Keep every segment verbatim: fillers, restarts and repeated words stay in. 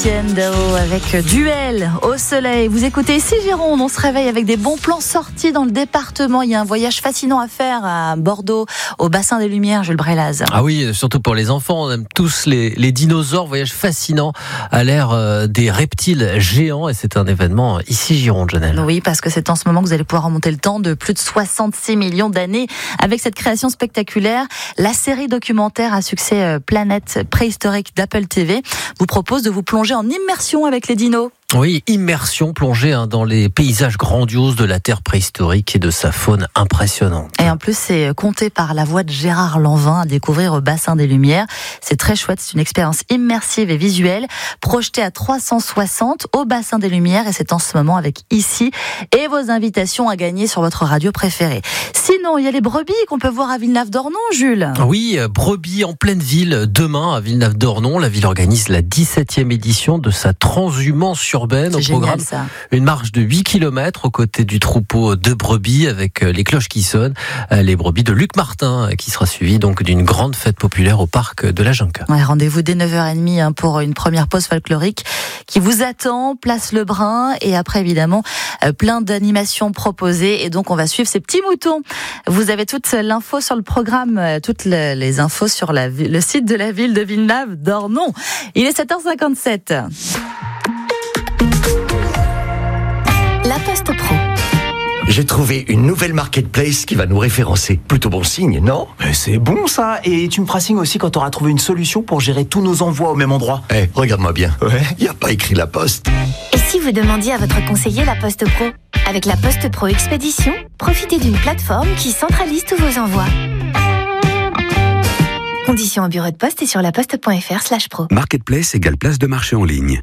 Etienne Dao avec Duel au soleil. Vous écoutez ici Gironde, on se réveille avec des bons plans sortis dans le département. Il y a un voyage fascinant à faire à Bordeaux, au bassin des Lumières, Jules Brélaz. Ah oui, surtout pour les enfants, on aime tous les, les dinosaures. Voyage fascinant à l'ère euh, des reptiles géants et c'est un événement ici Gironde, Janelle. Oui, parce que c'est en ce moment que vous allez pouvoir remonter le temps de plus de soixante-six millions d'années avec cette création spectaculaire. La série documentaire à succès Planète préhistorique d'Apple T V vous propose de vous plonger en immersion avec les dinos. Oui, immersion plongée hein, dans les paysages grandioses de la Terre préhistorique et de sa faune impressionnante. Et en plus, c'est compté par la voix de Gérard Lanvin à découvrir au bassin des Lumières. C'est très chouette, c'est une expérience immersive et visuelle, projetée à trois cent soixante au bassin des Lumières et c'est en ce moment avec ici et vos invitations à gagner sur votre radio préférée. Sinon, il y a les brebis qu'on peut voir à Villenave-d'Ornon, Jules. Oui, brebis en pleine ville. Demain, à Villenave-d'Ornon, la ville organise la dix-septième édition de sa transhumance urbaine. Au C'est programme, génial, ça. Une marche de huit kilomètres aux côtés du troupeau de brebis avec les cloches qui sonnent, les brebis de Luc Martin qui sera suivi donc d'une grande fête populaire au parc de la Junca. Ouais, rendez-vous dès neuf heures trente pour une première pause folklorique qui vous attend, place Lebrun et après évidemment plein d'animations proposées et donc on va suivre ces petits moutons. Vous avez toute l'info sur le programme, toutes les infos sur la, le site de la ville de Villenave-d'Ornon. Il est sept heures cinquante-sept. La Poste Pro. J'ai trouvé une nouvelle marketplace qui va nous référencer. Plutôt bon signe, non ? Mais c'est bon ça. Et tu me feras signe aussi quand tu auras trouvé une solution pour gérer tous nos envois au même endroit. Eh, hey, regarde-moi bien. Ouais. Il n'y a pas écrit La Poste. Et si vous demandiez à votre conseiller La Poste Pro ? Avec La Poste Pro Expédition, profitez d'une plateforme qui centralise tous vos envois. Conditions au bureau de poste et sur laposte.fr slash pro. Marketplace égale place de marché en ligne.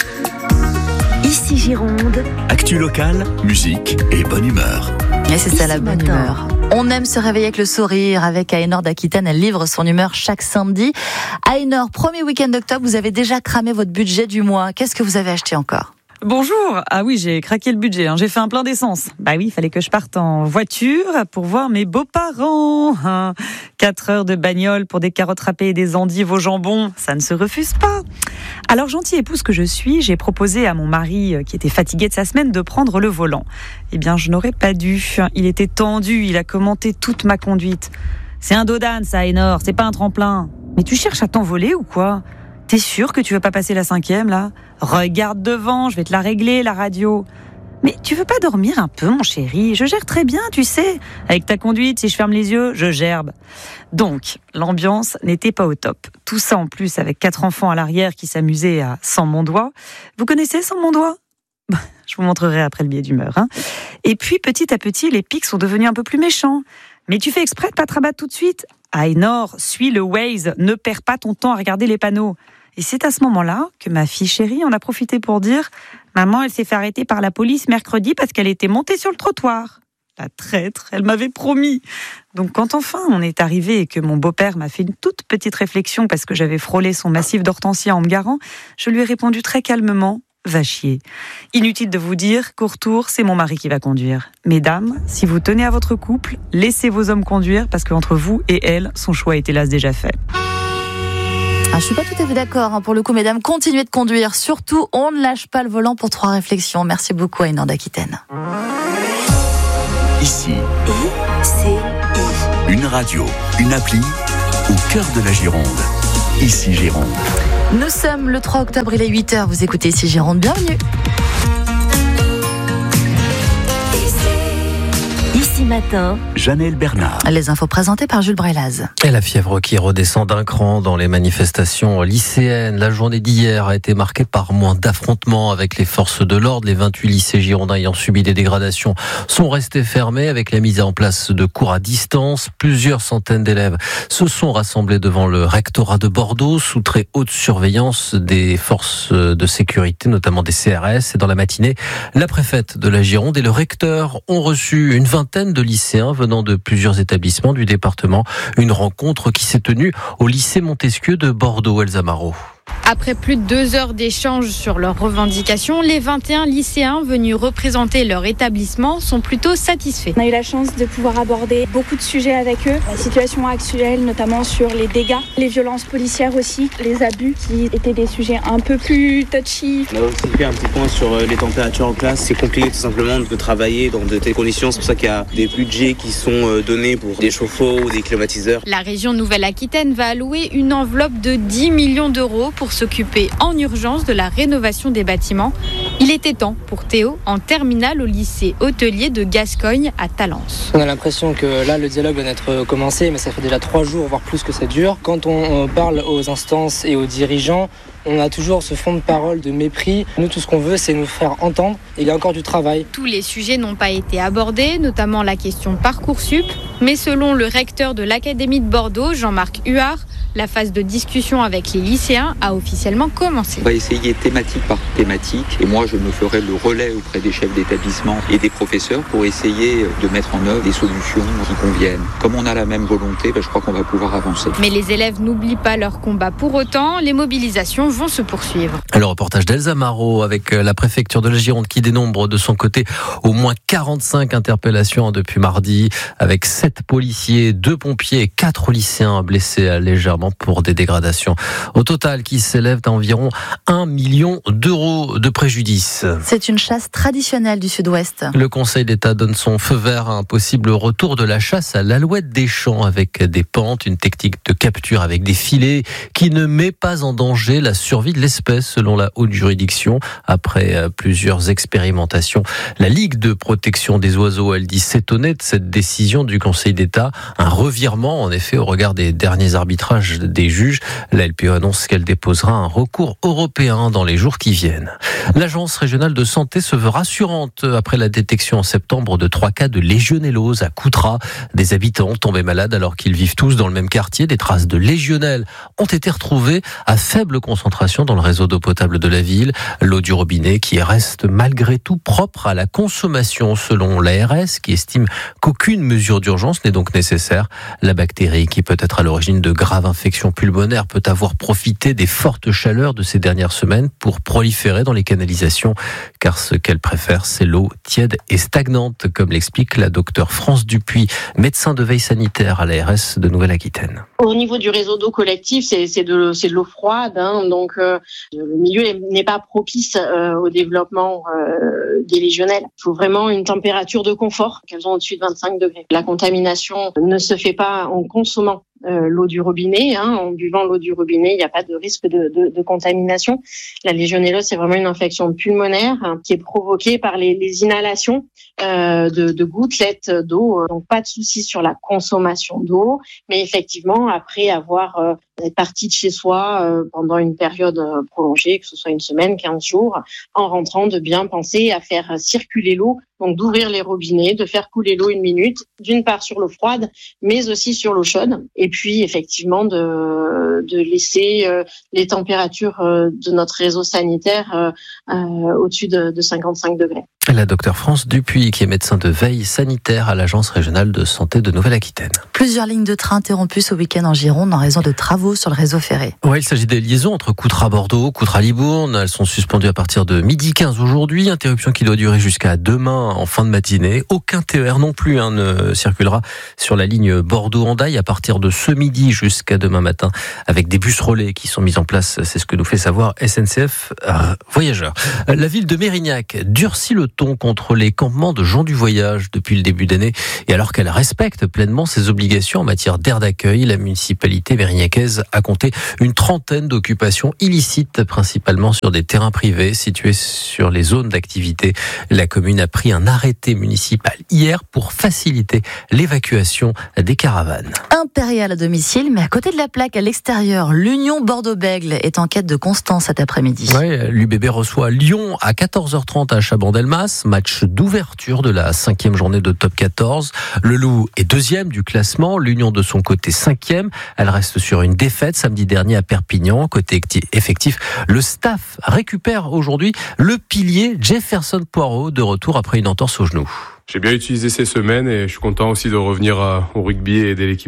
Ici Gironde. Actu locale, musique et bonne humeur. Et c'est ça Ici la bonne matin. humeur. On aime se réveiller avec le sourire. Avec Aénor d'Aquitaine, elle livre son humeur chaque samedi. Aénor, premier week-end d'octobre, vous avez déjà cramé votre budget du mois. Qu'est-ce que vous avez acheté encore ? Bonjour. Ah oui, j'ai craqué le budget. Hein. J'ai fait un plein d'essence. Bah oui, il fallait que je parte en voiture pour voir mes beaux-parents. Hein. Quatre heures de bagnole pour des carottes râpées et des endives au jambon, ça ne se refuse pas. Alors, gentille épouse que je suis, j'ai proposé à mon mari, qui était fatigué de sa semaine, de prendre le volant. Eh bien, je n'aurais pas dû. Il était tendu, il a commenté toute ma conduite. C'est un dodane, ça, Aénor, c'est pas un tremplin. Mais tu cherches à t'envoler ou quoi ? T'es sûr que tu veux pas passer la cinquième, là ? Regarde devant, je vais te la régler, la radio. Mais tu veux pas dormir un peu, mon chéri ? Je gère très bien, tu sais. Avec ta conduite, si je ferme les yeux, je gerbe. Donc, l'ambiance n'était pas au top. Tout ça en plus avec quatre enfants à l'arrière qui s'amusaient à Sans mon doigt. Vous connaissez Sans mon doigt ? Je vous montrerai après le billet d'humeur. Hein. Et puis, petit à petit, les pics sont devenus un peu plus méchants. Mais tu fais exprès de pas te rabattre tout de suite ? Aénor, suis le Waze, ne perds pas ton temps à regarder les panneaux. Et c'est à ce moment-là que ma fille chérie en a profité pour dire « Maman, elle s'est fait arrêter par la police mercredi parce qu'elle était montée sur le trottoir. » La traître, elle m'avait promis. Donc quand enfin on est arrivé et que mon beau-père m'a fait une toute petite réflexion parce que j'avais frôlé son massif d'hortensia en me garant, je lui ai répondu très calmement « Va chier ». Inutile de vous dire qu'au retour, c'est mon mari qui va conduire. Mesdames, si vous tenez à votre couple, laissez vos hommes conduire parce qu'entre vous et elle, son choix est hélas déjà fait. Ah, je suis pas tout à fait d'accord. Hein. Pour le coup, mesdames, continuez de conduire. Surtout, on ne lâche pas le volant pour trois réflexions. Merci beaucoup, Aénor d'Aquitaine. Ici, I, C, I. Une radio, une appli, au cœur de la Gironde. Ici Gironde. Nous sommes le trois octobre, il est huit heures. Vous écoutez ici Gironde, bienvenue. Ici matin. Janelle Bernard. Les infos présentées par Jules Brélaz. Et la fièvre qui redescend d'un cran dans les manifestations lycéennes. La journée d'hier a été marquée par moins d'affrontements avec les forces de l'ordre. Les vingt-huit lycées girondins ayant subi des dégradations sont restés fermés avec la mise en place de cours à distance. Plusieurs centaines d'élèves se sont rassemblés devant le rectorat de Bordeaux sous très haute surveillance des forces de sécurité, notamment des C R S. Et dans la matinée, la préfète de la Gironde et le recteur ont reçu une vingtaine de lycéens venant de plusieurs établissements du département. Une rencontre qui s'est tenue au lycée Montesquieu de Bordeaux. Elsa Marot. Après plus de deux heures d'échanges sur leurs revendications, les vingt et un lycéens venus représenter leur établissement sont plutôt satisfaits. On a eu la chance de pouvoir aborder beaucoup de sujets avec eux, la situation actuelle, notamment sur les dégâts, les violences policières aussi, les abus qui étaient des sujets un peu plus touchy. On a aussi fait un petit point sur les températures en classe. C'est compliqué tout simplement de travailler dans de telles conditions. C'est pour ça qu'il y a des budgets qui sont donnés pour des chauffe-eau ou des climatiseurs. La région Nouvelle-Aquitaine va allouer une enveloppe de dix millions d'euros pour s'occuper en urgence de la rénovation des bâtiments. Il était temps pour Théo en terminale au lycée hôtelier de Gascogne à Talence. On a l'impression que là le dialogue vient d'être commencé, mais ça fait déjà trois jours voire plus que ça dure. Quand on parle aux instances et aux dirigeants, on a toujours ce fond de parole de mépris. Nous, tout ce qu'on veut, c'est nous faire entendre. Et il y a encore du travail. Tous les sujets n'ont pas été abordés, notamment la question Parcoursup. Mais selon le recteur de l'Académie de Bordeaux, Jean-Marc Huard, la phase de discussion avec les lycéens a officiellement commencé. On va essayer thématique par thématique. Et moi, je me ferai le relais auprès des chefs d'établissement et des professeurs pour essayer de mettre en œuvre des solutions qui conviennent. Comme on a la même volonté, ben, je crois qu'on va pouvoir avancer. Mais les élèves n'oublient pas leur combat pour autant. Les mobilisations vont se poursuivre. Le reportage d'Elsa Marot avec la préfecture de la Gironde qui dénombre de son côté au moins quarante-cinq interpellations depuis mardi, avec sept policiers, deux pompiers et quatre lycéens blessés légèrement pour des dégradations. Au total, qui s'élèvent à environ un million d'euros de préjudice. C'est une chasse traditionnelle du Sud-Ouest. Le Conseil d'État donne son feu vert à un possible retour de la chasse à l'alouette des champs avec des pentes, une technique de capture avec des filets qui ne met pas en danger la survie de l'espèce selon la haute juridiction. Après plusieurs expérimentations, la Ligue de protection des oiseaux, elle dit s'étonner de cette décision du Conseil d'État. Un revirement, en effet, au regard des derniers arbitrages des juges. La L P O annonce qu'elle déposera un recours européen dans les jours qui viennent. L'Agence régionale de santé se veut rassurante après la détection en septembre de trois cas de légionellose à Coutras. Des habitants tombés malades alors qu'ils vivent tous dans le même quartier. Des traces de légionelle ont été retrouvées à faible concentration dans le réseau d'eau potable de la ville. L'eau du robinet qui reste malgré tout propre à la consommation selon l'A R S qui estime qu'aucune mesure d'urgence n'est donc nécessaire. La bactérie qui peut être à l'origine de graves infections pulmonaires peut avoir profité des fortes chaleurs de ces dernières semaines pour proliférer dans les canalisations, car ce qu'elle préfère, c'est l'eau tiède et stagnante, comme l'explique la docteure France Dupuis, médecin de veille sanitaire à l'A R S de Nouvelle-Aquitaine. Au niveau du réseau d'eau collective, c'est, c'est, de, c'est de l'eau froide, hein, donc euh, le milieu n'est pas propice euh, au développement euh, des légionelles. Il faut vraiment une température de confort, qu'elles ont au-dessus de vingt-cinq degrés. La contamination ne se fait pas en consommant Euh, l'eau du robinet, hein, en buvant l'eau du robinet, il n'y a pas de risque de, de, de contamination. La légionellose, c'est vraiment une infection pulmonaire hein, qui est provoquée par les, les inhalations euh, de, de gouttelettes d'eau. Donc pas de souci sur la consommation d'eau, mais effectivement après avoir euh, parti de chez soi euh, pendant une période euh, prolongée, que ce soit une semaine, quinze jours, en rentrant, de bien penser à faire circuler l'eau, donc d'ouvrir les robinets, de faire couler l'eau une minute, d'une part sur l'eau froide, mais aussi sur l'eau chaude, et puis effectivement de, de laisser euh, les températures euh, de notre réseau sanitaire euh, euh, au-dessus de, de cinquante-cinq degrés. La docteure France Dupuis, qui est médecin de veille sanitaire à l'Agence régionale de santé de Nouvelle-Aquitaine. Plusieurs lignes de train interrompues ce week-end en Gironde en raison de travaux sur le réseau ferré. Oui, il s'agit des liaisons entre Coutras-Bordeaux, Coutras-Libourne. Elles sont suspendues à partir de midi quinze aujourd'hui. Interruption qui doit durer jusqu'à demain en fin de matinée. Aucun T E R non plus hein, ne circulera sur la ligne Bordeaux-Hendaye à partir de ce midi jusqu'à demain matin avec des bus relais qui sont mis en place. C'est ce que nous fait savoir S N C F euh, Voyageurs. La ville de Mérignac durcit le ton contre les campements de gens du voyage depuis le début d'année. Et alors qu'elle respecte pleinement ses obligations en matière d'aire d'accueil, la municipalité mérignacaise a compté une trentaine d'occupations illicites, principalement sur des terrains privés situés sur les zones d'activité. La commune a pris un arrêté municipal hier pour faciliter l'évacuation des caravanes. Impérial à domicile, mais à côté de la plaque à l'extérieur, l'Union Bordeaux-Bègles est en quête de constance cet après-midi. Oui, l'U B B reçoit Lyon à quatorze heures trente à Chabandelmas, match d'ouverture de la cinquième journée de top quatorze. Le Loup est deuxième du classement, l'Union de son côté cinquième. Elle reste sur une défaite samedi dernier à Perpignan. Côté effectif, le staff récupère aujourd'hui le pilier Jefferson Poirot de retour après une entorse au genou. J'ai bien utilisé ces semaines et je suis content aussi de revenir au rugby et aider l'équipe.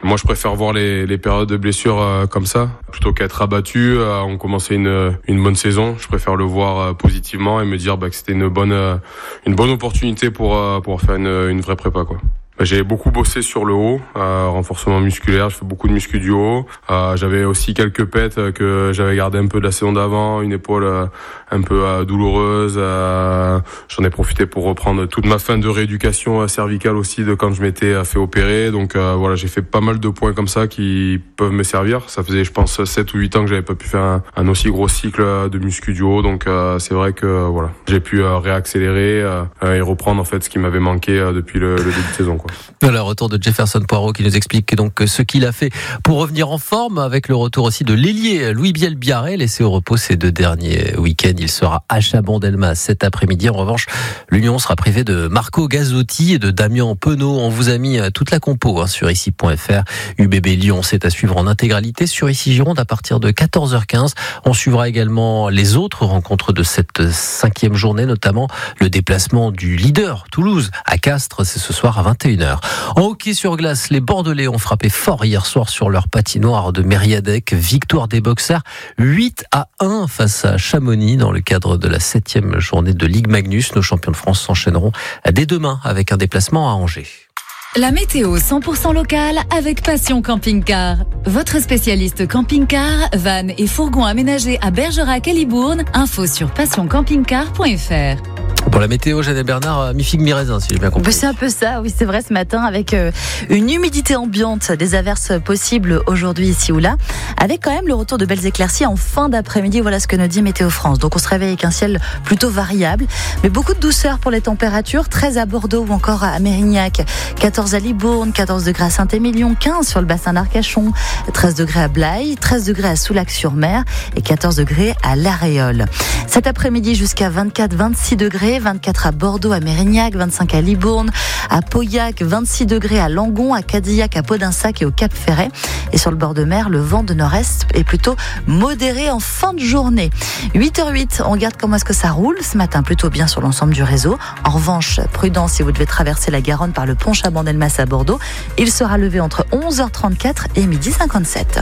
Moi, je préfère voir les, les périodes de blessures euh, comme ça, plutôt qu'être abattu. Euh, on commençait une, une bonne saison. Je préfère le voir euh, positivement et me dire bah, que c'était une bonne, euh, une bonne opportunité pour, euh, pour faire une, une vraie prépa, quoi. J'ai beaucoup bossé sur le haut, euh, renforcement musculaire, je fais beaucoup de muscu du haut. Euh, j'avais aussi quelques pètes que j'avais gardé un peu de la saison d'avant, une épaule euh, un peu euh, douloureuse. Euh, j'en ai profité pour reprendre toute ma fin de rééducation cervicale aussi de quand je m'étais fait opérer. Donc euh, voilà, j'ai fait pas mal de points comme ça qui peuvent me servir. Ça faisait je pense sept ou huit ans que j'avais pas pu faire un, un aussi gros cycle de muscu du haut. Donc euh, c'est vrai que euh, voilà, j'ai pu euh, réaccélérer euh, et reprendre en fait ce qui m'avait manqué euh, depuis le, le début de saison, quoi. Le retour de Jefferson Poirot qui nous explique donc ce qu'il a fait pour revenir en forme, avec le retour aussi de l'ailier Louis Biel-Biarré, laissé au repos ces deux derniers week-ends. Il sera à Chabandelmas cet après-midi. En revanche, l'Union sera privée de Marco Gazzotti et de Damien Penaud. On vous a mis toute la compo hein, sur ici point f r. U B B Lyon, c'est à suivre en intégralité sur Ici Gironde à partir de quatorze heures quinze. On suivra également les autres rencontres de cette cinquième journée, notamment le déplacement du leader Toulouse à Castres. C'est ce soir à vingt et une heures. En hockey sur glace, les Bordelais ont frappé fort hier soir sur leur patinoire de Mériadec. Victoire des Boxers huit à un face à Chamonix dans le cadre de la septième journée de Ligue Magnus. Nos champions de France s'enchaîneront dès demain avec un déplacement à Angers. La météo cent pour cent locale avec Passion Camping Car. Votre spécialiste camping-car, van et fourgon aménagés à Bergerac et Libourne. Info sur passion camping car point f r. Pour la météo, Jeanne et Bernard, mi-figue, mi-raisin, si j'ai bien compris. C'est un peu ça, oui, c'est vrai, ce matin, avec euh, une humidité ambiante, des averses possibles aujourd'hui ici ou là, avec quand même le retour de belles éclaircies en fin d'après-midi. Voilà ce que nous dit Météo France. Donc on se réveille avec un ciel plutôt variable, mais beaucoup de douceur pour les températures. treize à Bordeaux ou encore à Mérignac, quatorze à Libourne, quatorze degrés à Saint-Émilion, quinze sur le bassin d'Arcachon, treize degrés à Blaye, treize degrés à Soulac-sur-Mer et quatorze degrés à La Réole. Cet après-midi jusqu'à vingt-quatre à vingt-six degrés, vingt-quatre à Bordeaux, à Mérignac, vingt-cinq à Libourne, à Pauillac, vingt-six degrés à Langon, à Cadillac, à Podinsac et au Cap-Ferret. Et sur le bord de mer, le vent de nord-est est plutôt modéré en fin de journée. huit heures huit, on regarde comment est-ce que ça roule ce matin, plutôt bien sur l'ensemble du réseau. En revanche, prudence si vous devez traverser la Garonne par le pont Chabandelmas à Bordeaux. Il sera levé entre onze heures trente-quatre et midi cinquante-sept.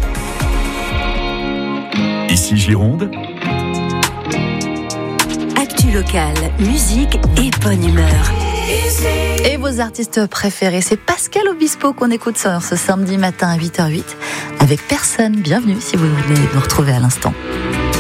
Ici Gironde. Actu locale, musique et bonne humeur. Et vos artistes préférés, c'est Pascal Obispo qu'on écoute ce, ce samedi matin à huit heures huit avec Personne. Bienvenue si vous voulez nous retrouver à l'instant.